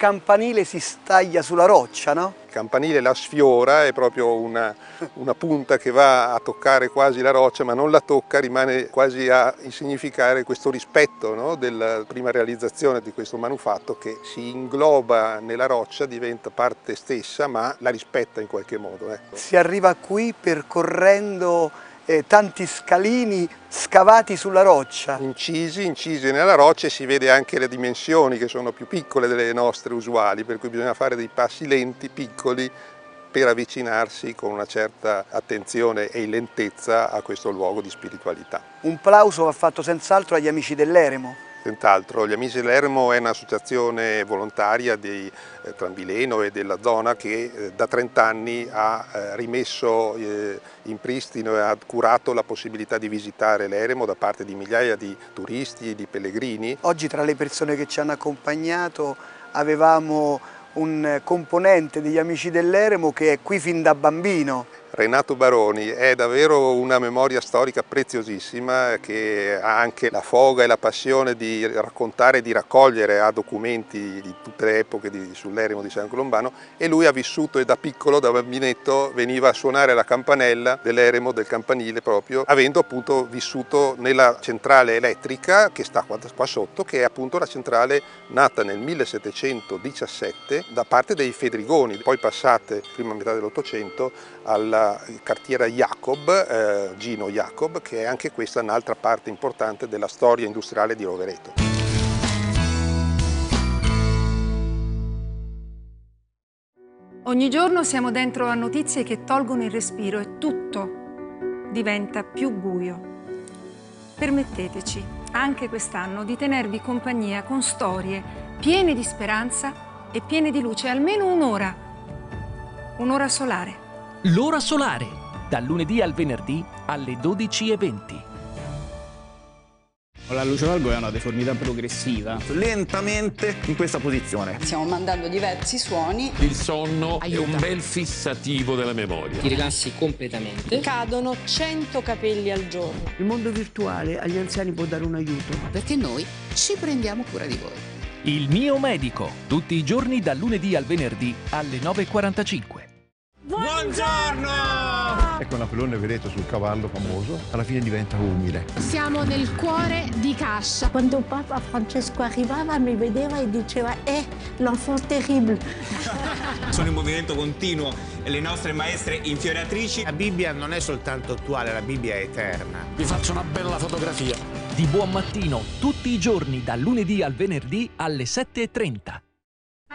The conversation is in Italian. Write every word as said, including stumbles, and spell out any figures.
campanile si staglia sulla roccia, no? Il campanile la sfiora, è proprio una, una punta che va a toccare quasi la roccia, ma non la tocca, rimane quasi a significare questo rispetto, no? Della prima realizzazione di questo manufatto, che si ingloba nella roccia, diventa parte stessa, ma la rispetta in qualche modo. Ecco. Si arriva qui percorrendo eh, tanti scalini scavati sulla roccia. Incisi, incisi nella roccia, e si vede anche le dimensioni che sono più piccole delle nostre usuali, per cui bisogna fare dei passi lenti, piccoli, per avvicinarsi con una certa attenzione e lentezza a questo luogo di spiritualità. Un plauso va fatto senz'altro agli amici dell'Eremo. Senz'altro, gli Amici dell'Eremo è un'associazione volontaria di eh, Tranvileno e della zona che eh, da trent'anni ha eh, rimesso eh, in pristino e ha curato la possibilità di visitare l'Eremo da parte di migliaia di turisti e di pellegrini. Oggi tra le persone che ci hanno accompagnato avevamo un componente degli Amici dell'Eremo che è qui fin da bambino. Renato Baroni è davvero una memoria storica preziosissima, che ha anche la foga e la passione di raccontare e di raccogliere, ha documenti di tutte le epoche sull'Eremo di San Colombano, e lui ha vissuto, e da piccolo, da bambinetto, veniva a suonare la campanella dell'Eremo, del campanile proprio, avendo appunto vissuto nella centrale elettrica che sta qua, qua sotto, che è appunto la centrale nata nel millesettecentodiciassette da parte dei Fedrigoni, poi passate, prima metà dell'Ottocento, alla cartiera Jacob, eh, Gino Jacob, che è anche questa un'altra parte importante della storia industriale di Rovereto. Ogni giorno siamo dentro a notizie che tolgono il respiro e tutto diventa più buio. Permetteteci, anche quest'anno, di tenervi compagnia con storie piene di speranza e piene di luce, almeno un'ora, un'ora solare. L'ora solare, dal lunedì al venerdì alle dodici e venti. La luce d'algo è una deformità progressiva. Lentamente in questa posizione. Stiamo mandando diversi suoni. Il sonno Aiuta. è un bel fissativo della memoria. Ti rilassi completamente. Cadono cento capelli al giorno. Il mondo virtuale agli anziani può dare un aiuto. Perché noi ci prendiamo cura di voi. Il mio medico, tutti i giorni dal lunedì al venerdì alle nove e quarantacinque. Buongiorno! Ecco Napoleone Vereto sul cavallo famoso, alla fine diventa umile. Siamo nel cuore di Cascia. Quando Papa Francesco arrivava mi vedeva e diceva eh, l'enfant terrible. Sono in movimento continuo, le nostre maestre infioratrici. La Bibbia non è soltanto attuale, la Bibbia è eterna. Vi faccio una bella fotografia. Di buon mattino, tutti i giorni dal lunedì al venerdì alle sette e trenta.